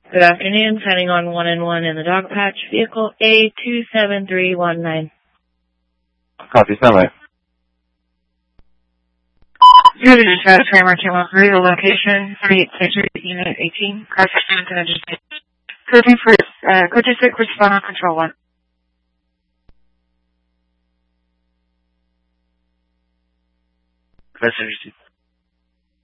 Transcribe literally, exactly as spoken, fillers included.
Good afternoon, signing on one and one in the dog patch, vehicle A two seven three one nine. Copy, stand by. You're the dispatch framework two one three, the location, thirty-eight Century, Unit eighteen, Carson, Connecticut. Coding for, uh, code two six, respond on control one. Message